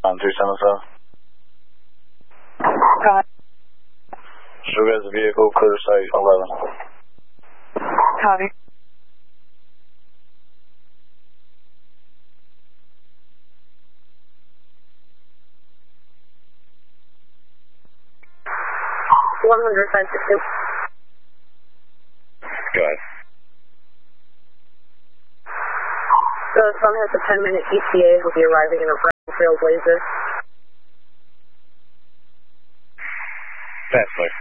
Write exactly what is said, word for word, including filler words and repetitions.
on three seven seven. Copy. Show guys the vehicle, clear to site eleven. Copy. one hundred five sixty. Go ahead. So Sun has a ten minute E T A. Will be arriving in a brown Trailblazer. That's like